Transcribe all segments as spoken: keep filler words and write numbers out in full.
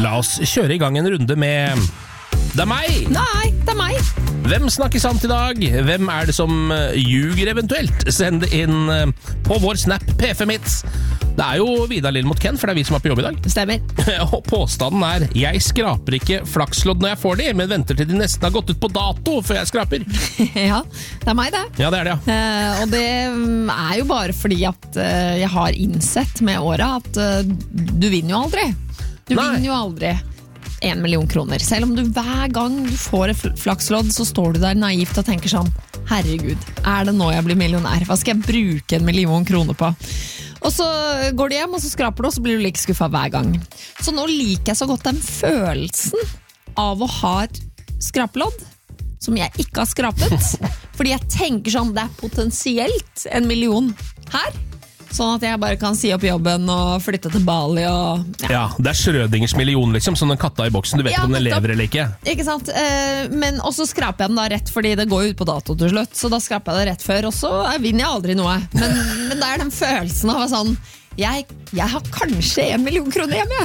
La oss kjøre i gang en runde med Det er meg! Nei, det er meg. Hvem snakker sant i dag? Hvem er det som ljuger eventuelt? Send det inn på vår Snap P fem Hits. Det er jo Vidar Lill mot Ken, for det er vi som er på jobb i dag. Stemmer. Og påstanden er jeg skraper ikke flakslodd når jeg får de, men venter til de nesten har gått ut på dato før jeg skraper. Ja, det er meg det. Ja, det er det, ja. Eh, og det er jo bare fordi at eh, jeg har innsett med året at eh, du vinner jo aldri. Du Nei. vinner jo aldri en million kroner. Selv om du hver gang du får et flakslodd, så står du der naivt og tenker sånn, herregud, er det nå jeg blir millionær? Hva skal jeg bruke en million kroner på? Og så går du hjem, og så skraper du, og så blir du like skuffet hver gang. Så nå liker jeg så godt den følelsen av å ha et skrapelodd, som jeg ikke har skrapet. Fordi jeg tenker sånn, det er potensielt en million her. Sånn at jeg bare kan si opp jobben og flytte til Bali og... Ja, Ja, det er Schrødingers million liksom, som den katta i boksen. Du vet Ja, ikke om den nettopp. lever eller ikke. ikke sant? Eh, men også skraper jeg den da rett, fordi det går jo ut på dato til slutt. Så da skraper jeg det rett før, og så vinner jeg aldri noe. Men, men det er den følelsen av sånn, jeg, jeg har kanskje en million kroner hjemme.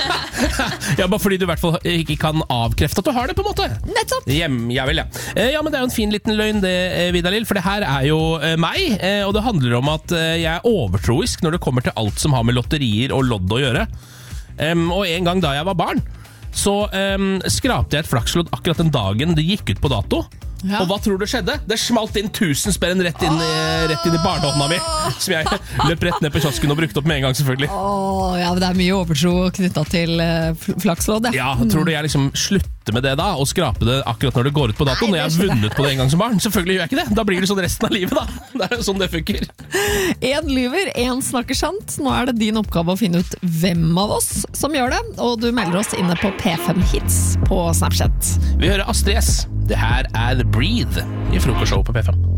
Ja, bare fordi du i hvert fall ikke kan avkrefte at du har det, på en måte. Nettopp. Hjem, ja vel, ja. Eh, Ja, men det er jo en fin liten løgn det, eh, Vidar Lill, for det her er jo eh, meg, eh, og det handler om at eh, jeg er overtroisk når det kommer til alt som har med lotterier og lodd å gjøre. Em, og en gang da jeg var barn, så em, skrapte jeg et flakslodd akkurat den dagen det gikk ut på dato. Ja. Og hva tror du skjedde? Det smalt inn tusen spenn rett inn, i- rett inn i barnehånda mi, som jeg løp rett ned på kiosken og brukte opp med en gang, selvfølgelig. Åh, ja, det er mye overtro knyttet til eh, fl- flakslodd. Ja, tror du jeg liksom slutter med det da, og skrape det akkurat når det går ut på dato, Nei, når jeg har det skjønner jeg. vunnet på det en gang som barn? Selvfølgelig gjør jeg ikke det. Da blir det sånn resten av livet, da. Det er jo sånn det funker. En lyver, en snakker sant. Nå er det din oppgave å finne ut hvem av oss som gjør det, og du melder oss inne på P fem Hits på Snapchat. Vi hører Astrid S. Det her er The Breathe i frokostshow på P fem.